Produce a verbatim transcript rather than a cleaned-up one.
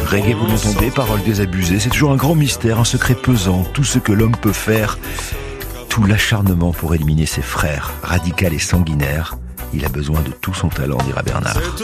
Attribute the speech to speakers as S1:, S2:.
S1: Reggae, vous l'entendez, paroles désabusées, c'est toujours un grand mystère, un secret pesant, tout ce que l'homme peut faire, tout l'acharnement pour éliminer ses frères, radical et sanguinaire. Il a besoin de tout son talent, dira Bernard.